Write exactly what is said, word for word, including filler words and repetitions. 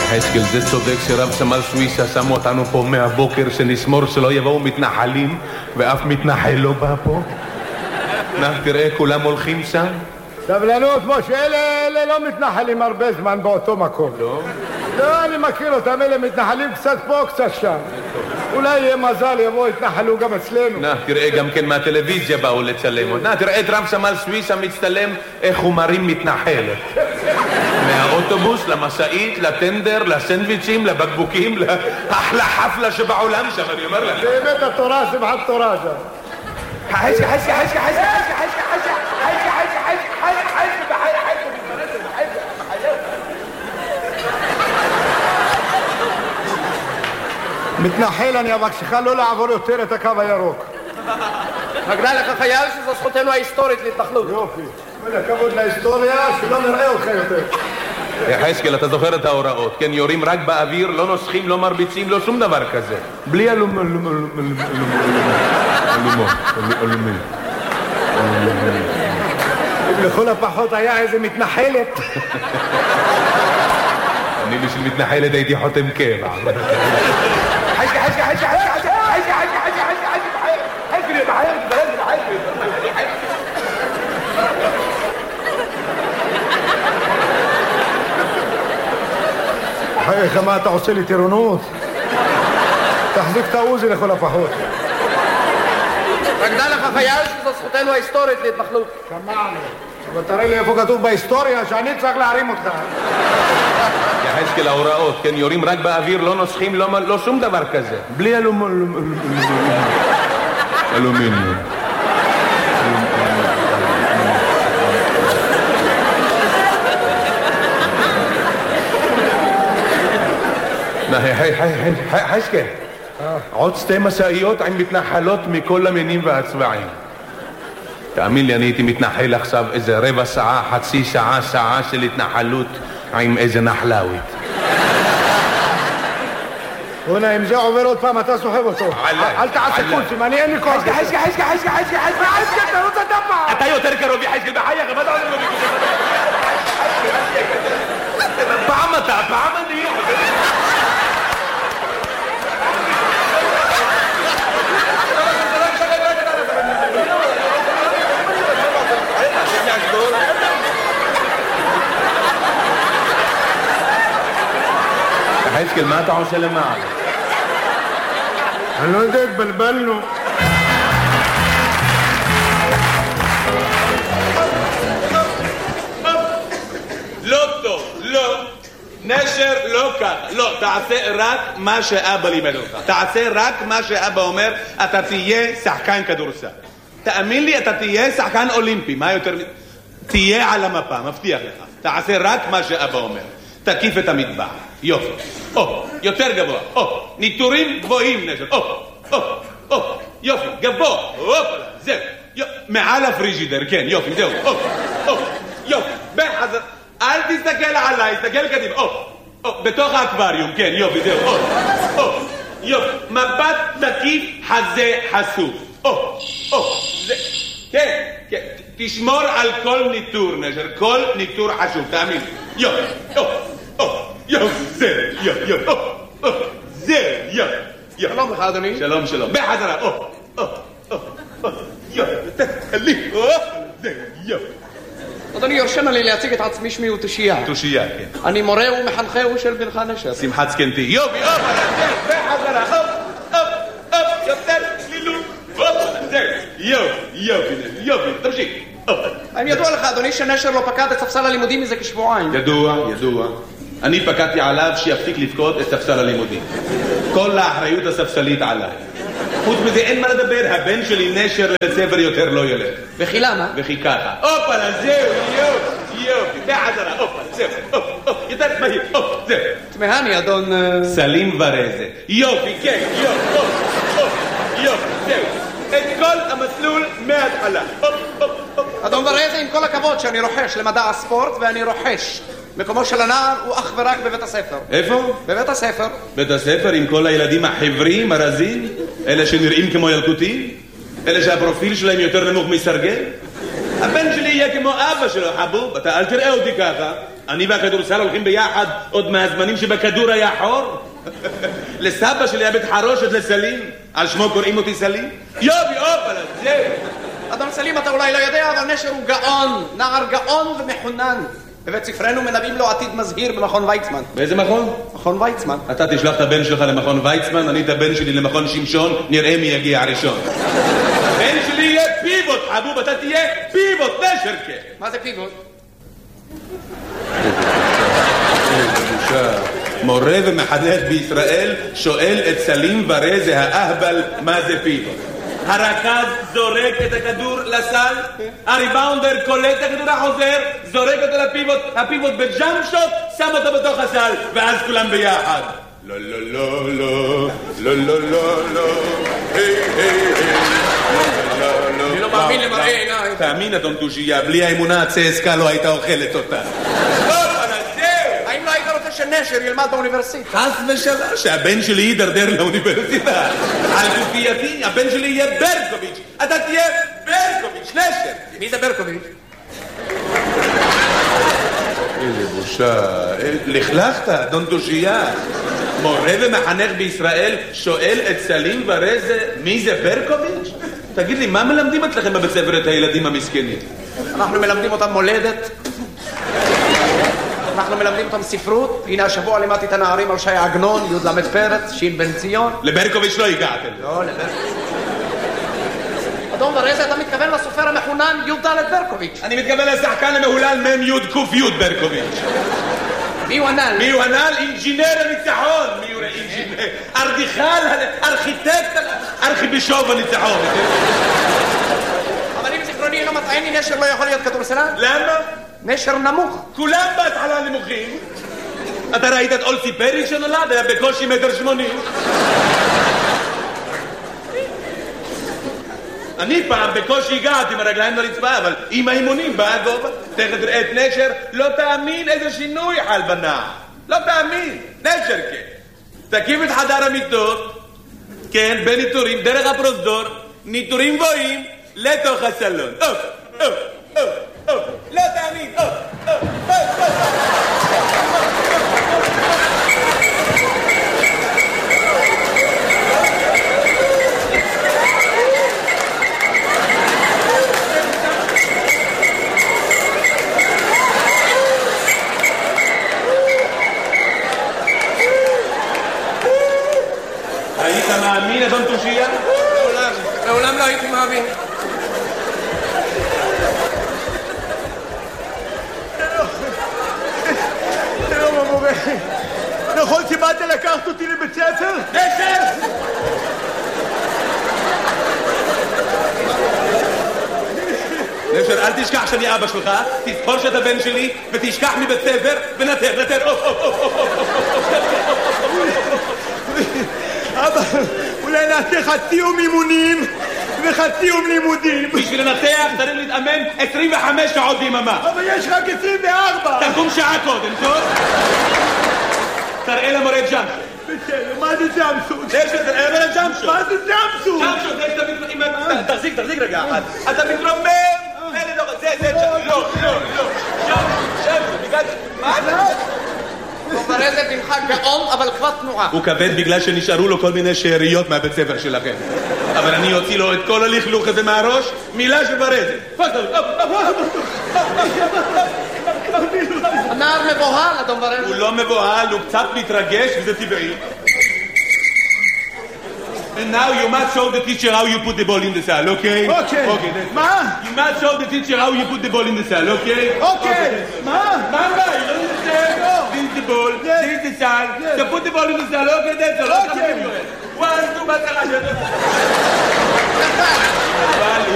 יחזקאל, זה צודק שרב סמל סוויסה שמו אותנו פה מהבוקר שנסמור שלא יבואו מתנחלים ואף מתנחל לא בא פה. נא תראה, כולם הולכים שם. סבלנות, משה, אלה, אלה לא מתנחלים הרבה זמן באותו מקום. לא? לא, אני מכיר אותם, אלה מתנחלים קצת פה, קצת שם. אולי יהיה מזל, יבואו, יתנחלו גם אצלנו. נא, תראה, גם כן מהטלוויזיה באו לצלם. נא, תראה את רב סמל סוויסה מצטלם איך הוא מרים מתנחלת. מהאוטובוס, למסעית, לטנדר, לסנדוויצ'ים, לבקבוקים, לאחלה חפלה שבעולם שם, אני אומר לך. באמת התורה, שמחת תורה שם. חשקה, חשקה, חשקה, חשקה, חשקה, חשקה, חשקה, חשקה, חשקה, מתנחל, אני אבקשך לא לעבור יותר את הקו הירוק. נגלה לך חייל שזו זכותנו ההיסטורית להתנחלות. יופי. הכבוד להיסטוריה, שלא נראה אותך יותר. יחזקאל, אתה זוכר את ההוראות, כן? יורים רק באוויר, לא נוסחים, לא מרביצים, לא שום דבר כזה. בלי אלום... אלום... אלום... אלום... לכל הפחות היה איזה מתנחלת. אני בשביל מתנחלת הייתי חותם קבע. חשקה, חשקה, חשקה, חשקה, חשקה, חשקה, חשקה, חשקה, חשקה, חייך, מה אתה עושה לי טירונות? תחזיק את העוזי לכל הפחות. נגלה לך חייל שזו זכותנו ההיסטורית להתנחלות. שמענו. אבל תראה לי איפה כתוב בהיסטוריה שאני צריך להרים אותך. יחזקאל, ההוראות, כן? יורים רק באוויר, לא נוסחים, לא שום דבר כזה. בלי אלומיניום. היי, היי, היי, היי, חשקה. עוד שתי מסעיות עם מתנחלות מכל המינים והצבעים. תאמין לי, אני הייתי מתנחל עכשיו איזה רבע שעה, חצי שעה, שעה של התנחלות עם איזה נחלאווית. הונה, אם זה עובר עוד פעם, אתה סוחב אותו. אל תעשה קולסים, אני אין לי כוח. חשקה, חשקה, חשקה, חשקה, חשקה, חשקה, חשקה, תרוץ את הפעם. אתה יותר קרוב יחזקאל בחייך, מה אתה עושה לו ביקוש? פעם אתה, פעם אני. יחזקאל, מה אתה עושה למעלה? אני לא יודע, התבלבלנו. לא טוב, לא. נשר לא ככה. לא, תעשה רק מה שאבא לימד אותך. תעשה רק מה שאבא אומר, אתה תהיה שחקן כדורסל. תאמין לי, אתה תהיה שחקן אולימפי. מה יותר... תהיה על המפה, מבטיח לך. תעשה רק מה שאבא אומר. תקיף את המטבח. יופי. או, יותר גבוה. או, ניטורים גבוהים נשר. או, או, או, יופי, גבוה. אופלה, זהו. מעל הפריג'ידר, כן, יופי, זהו. או, או, יופי. בחזר. אל תסתכל עליי, תסתכל קדימה. או, או, בתוך האקווריום, כן, יופי, זהו. או, או, יופי. מבט תקיף, חזה חשוף. או, או, זה... כן, כן. תשמור על כל ניטור, נשר. כל ניטור חשוב, תאמין. יופי, יופי. יופי, זה, יופי, יופי, זה, יופי. שלום לך, אדוני. שלום, שלום. בחזרה, יופי, תקלי, זה, יופי. אדוני, יורשנה לי להציג את עצמי, שמי הוא תושייה. תושייה, כן. אני מורה ומחנכהו של בנך נשר. שמחת זקנתי. יופי, אופ, בחזרה, אופ, אופ, אופ, יותר צלילות, אופ, זה, יופי, יופי, יופי, תמשיך. האם ידוע לך, אדוני, שנשר לא פקד את ספסל הלימודים מזה כשבועיים? ידוע, ידוע. אני פקדתי עליו שיפסיק לפקוד את ספסל הלימודים. כל האחריות הספסלית עליי. חוץ מזה אין מה לדבר, הבן שלי נשר לבית ספר יותר לא ילך. וכי למה? וכי ככה. אופלה, זהו, יופי, יופי, בחזרה, אופלה, זהו, אופ, אופ, יותר מהיר, אופ, זהו. תמהני, אדון... סלים ורזה. יופי, כן, יופי, אופ, אופ, יופי, זהו. את כל המסלול מההתחלה. אופ, אופ, אופ. אדון ורזה, עם כל הכבוד שאני רוחש למדע הספורט, ואני רוחש. מקומו של הנער הוא אך ורק בבית הספר. איפה? בבית הספר. בית הספר עם כל הילדים החברים, הרזים, אלה שנראים כמו ילקוטים, אלה שהפרופיל שלהם יותר נמוך מסרגל. הבן שלי יהיה כמו אבא שלו, חבוב. אתה אל תראה אותי ככה. אני והכדורסל הולכים ביחד עוד מהזמנים שבכדור היה חור. לסבא שלי היה בית חרושת לסלים. על שמו קוראים אותי סלים? יובי, אופלה, זה. אדון סלים, אתה אולי לא יודע, אבל נשר הוא גאון. נער גאון ומחונן. בבית ספרנו מנבאים לו עתיד מזהיר במכון ויצמן. באיזה מכון? מכון ויצמן. אתה תשלח את הבן שלך למכון ויצמן, אני את הבן שלי למכון שמשון, נראה מי יגיע הראשון. הבן שלי יהיה פיבוט, חבוב, אתה תהיה פיבוט, נשרקה. מה זה פיבוט? מורה ומחנך בישראל שואל את סלים ורזה האהבל מה זה פיבוט. הרכז זורק את הכדור לסל, הריבאונדר קולט את הכדור החוזר, זורק אותו לפיבוט, הפיבוט בג'אמפ שוט, שם אותו בתוך הסל, ואז כולם ביחד. לא, לא, לא, לא, לא, לא, לא, לא, היי, היי, היי, לא, לא, אני לא מאמין למראה עיניי. תאמין, אדון תושייה, בלי האמונה הצסקה לא הייתה אוכלת אותה. האם לא היית רוצה שנשר ילמד באוניברסיטה? חס ושלום, שהבן שלי יידרדר לאוניברסיטה. על גופייתי, הבן שלי יהיה ברקוביץ'. אתה תהיה ברקוביץ', נשר. מי זה ברקוביץ'? איזה בושה. לכלכת, אדון תושייה. מורה ומחנך בישראל שואל את סלים ורזה מי זה ברקוביץ'? תגיד לי, מה מלמדים אצלכם בבית ספר את הילדים המסכנים? אנחנו מלמדים אותם מולדת. אנחנו מלמדים אותם ספרות. הנה השבוע לימדתי את הנערים על שי עגנון, י' למד פרץ, שין בן ציון. לברקוביץ' לא הגעתם. לא, לברקוביץ'. אדון ורזה, אתה מתכוון לסופר המחונן י' ד' ברקוביץ'. אני מתכוון לשחקן המהולל מ' י' ק' י' ברקוביץ'. מי הוא הנ"ל? מי הוא הנ"ל? אינג'ינר הניצחון. מי הוא אינג'ינר? ארדיכל, ארכיטקט, ארכיבישוף הניצחון. אבל אם זיכרוני אינו מטעני, נשר לא יכול להיות כדורסלן? למה? נשר נמוך. כולם בהתחלה נמוכים. אתה ראית את אולסי פרי שנולד? היה בקושי מטר שמונים. אני פעם בקושי הגעתי עם הרגליים לרצפה, אבל עם האימונים בא הגובה. תכף תראה את נשר, לא תאמין איזה שינוי חל בנער. לא תאמין. נשר כן. תקים את חדר המיטות, כן, בניטורים, דרך הפרוזדור, ניטורים גבוהים, לתוך הסלון. אוף, אוף, אוף, אוף. לא תאמין. אוף, אוף, אוף, אוף. היית מאמין, אדון תושייה? לעולם, לעולם לא הייתי מאמין. שלום המורה, נכון שבאת לקחת אותי לבית ספר? נשר! נשר, אל תשכח שאני אבא שלך, תזכור שאתה בן שלי, ותשכח מבית ספר, ונתר, נתר, אוף, אוף, אוף, אוף, אבא, אולי נעשה חצי יום אימונים וחצי יום לימודים. בשביל לנתח צריך להתאמן עשרים וחמש שעות ביממה. אבל יש רק עשרים וארבע. תקום שעה קודם, טוב? תראה למורה ג'אמפ. בסדר, מה זה ג'אמפסוט? נשר, תראה למורה ג'אמפ. מה זה ג'אמפסוט? ג'אמפ, תחזיק, תחזיק רגע אחד. אתה מתרומם. זה, זה, לא, לא, לא. שם, שם, מה זה? ורזה בנך גאון, אבל כבר תנועה. הוא כבד בגלל שנשארו לו כל מיני שאריות מהבית ספר שלכם. אבל אני אוציא לו את כל הלכלוך הזה מהראש, מילה של ורזה. הנער מבוהל, אדון ורזה. הוא לא מבוהל, הוא קצת מתרגש, וזה טבעי. And now you must show the teacher how you put the ball in the cell, okay? Okay. Okay. מה? You must show the teacher how you put the ball in the cell, okay? אוקיי. מה? Mamba, you don't understand? This is the ball, Yes. this is the cell. Yes. So put the ball in the cell, okay? That's all. Okay. One, two, but